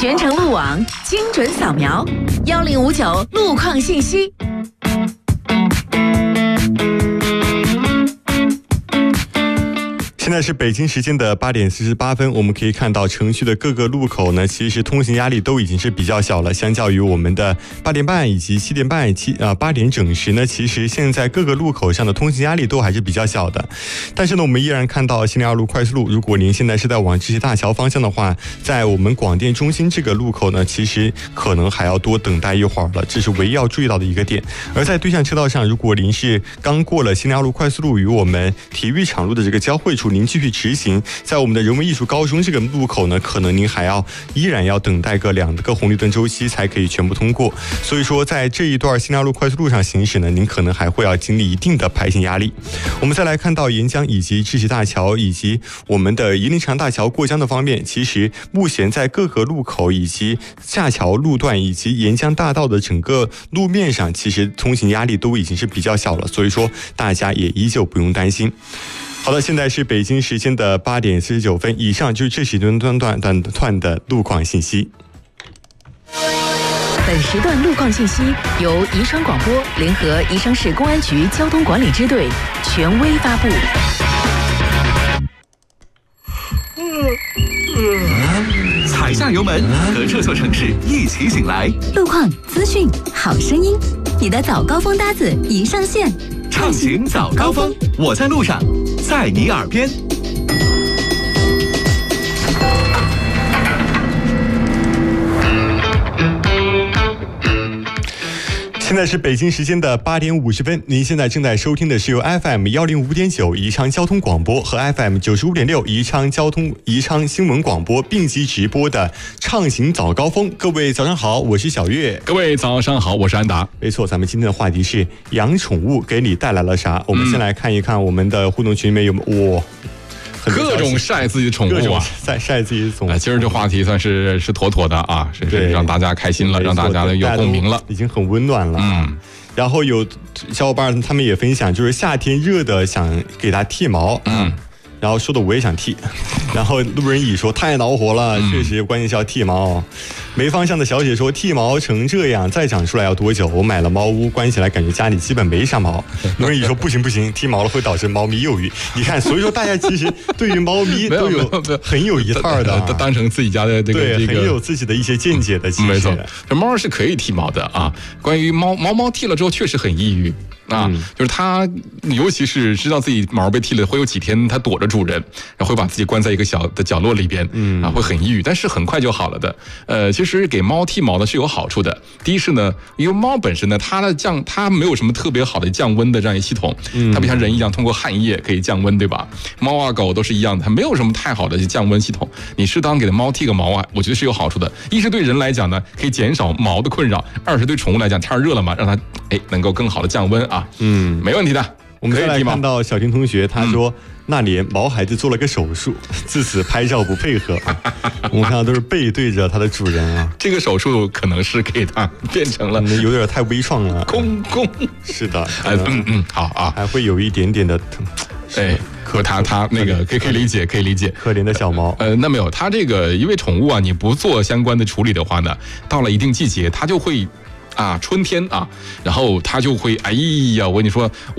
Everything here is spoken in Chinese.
全程路网，精准扫描，1059路况信息。 现在是北京时间的8点48分，我们可以看到城区的各个路口呢，其实通行压力都已经是比较小了。相较于我们的8点半以及7点半、8点整时呢，其实现在各个路口上的通行压力都还是比较小的。但是呢，我们依然看到新2路快速路，如果您现在是在往知识大桥方向的话，在我们广电中心这个路口呢，其实可能还要多等待一会儿了，这是唯一要注意到的一个点。而在对向车道上，如果您是刚过了新2路快速路与我们体育场路的这个交汇处，您继续直行，在我们的人文艺术高中这个路口呢，可能您依然要等待个2个红绿灯周期才可以全部通过。所以说，在这一段新2路快速路上行驶呢，您可能还会要经历一定的排行压力。我们再来看到沿江以及知识大桥以及我们的夷陵长大桥过江的方面，其实目前在各个路口以及下桥路段以及沿江大道的整个路面上，其实通行压力都已经是比较小了，所以说大家也依旧不用担心。好的，现在是北京时间的8点49分，以上就是这时段的路况信息。 本时段路况信息由宜昌广播联合宜昌市公安局交通管理支队权威发布。 踩下油门，和这座城市一起醒来。 路况、资讯、好声音，你的早高峰搭子已上线。 畅行早高峰，我在路上，在你耳边。 现在是北京时间的8点50分，您现在正在收听的是由 FM 105.9宜昌交通广播和 FM 95.6宜昌新闻广播并机直播的畅行早高峰。各位早上好，我是小月。 各位早上好，我是安达。 没错，咱们今天的话题是养宠物给你带来了啥？我们先来看一看我们的互动群里面有没有各种晒自己的宠物啊， 晒自己的宠物。 今儿这话题算是妥妥的啊，是让大家开心了，让大家有共鸣了， 已经很温暖了。然后有小伙伴他们也分享，就是夏天热的想给它剃毛。然后说的我也想剃，然后路人乙说太恼火了，确实关键是要剃毛。没方向的小姐说剃毛成这样再长出来要多久？我买了猫屋，关起来感觉家里基本没啥毛。路人乙说不行，剃毛了会导致猫咪幼育。你看，所以说大家其实对于猫咪都有很有一套的， 当成自己家的这个很有自己的一些见解的。 没错，这猫是可以剃毛的啊。关于猫剃了之后确实很抑郁。就是它，尤其是知道自己毛被剃了，会有几天它躲着主人，然后会把自己关在一个小的角落里边，会很抑郁，但是很快就好了的。其实给猫剃毛呢是有好处的。第一是呢，因为猫本身呢，它没有什么特别好的降温的这样一系统，它不像人一样通过汗液可以降温，对吧？猫啊狗都是一样的，它没有什么太好的降温系统。你适当给它猫剃个毛啊，我觉得是有好处的。一是对人来讲呢，可以减少毛的困扰；二是对宠物来讲，天热了嘛，让它能够更好的降温啊。没问题的。 我们再来看到小婷同学，他说那里毛孩子做了个手术，自此拍照不配合。我们看到都是背对着他的主人啊。这个手术可能是给他变成了有点太微创了。 公是的， 好啊， 还会有一点点的疼。 和他那个可以理解， 可怜的小猫。 那没有，他这个因为宠物啊，你不做相关的处理的话呢，到了一定季节，它就会春天啊，然后它就会，哎呀，我跟你说。